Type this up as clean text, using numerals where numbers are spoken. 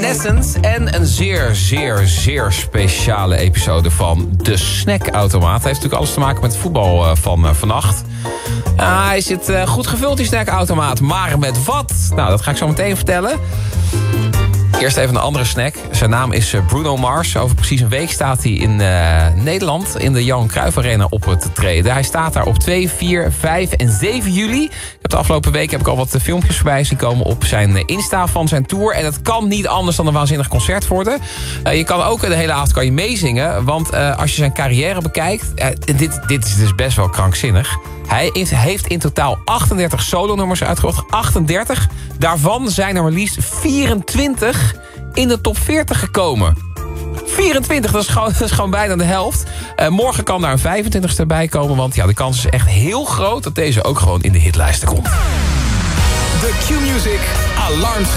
Evanescence en een zeer, zeer, zeer speciale episode van De Snackautomaat. Het heeft natuurlijk alles te maken met het voetbal van vannacht. Hij zit goed gevuld, die snackautomaat. Maar met wat? Nou, dat ga ik zo meteen vertellen. Eerst even een andere snack. Zijn naam is Bruno Mars. Over precies een week staat hij in Nederland in de Johan Cruijff Arena op te treden. Hij staat daar op 2, 4, 5 en 7 juli. De afgelopen week heb ik al wat filmpjes voorbij zien komen op zijn Insta van zijn tour. En het kan niet anders dan een waanzinnig concert worden. Je kan ook de hele avond meezingen. Want als je zijn carrière bekijkt, dit is dus best wel krankzinnig. Hij heeft in totaal 38 solonummers uitgebracht. 38. Daarvan zijn er maar liefst 24 in de top 40 gekomen. 24, dat is gewoon bijna de helft. Morgen kan daar een 25ste bij komen. Want ja, de kans is echt heel groot dat deze ook gewoon in de hitlijsten komt. De Q-Music Alarmschijf.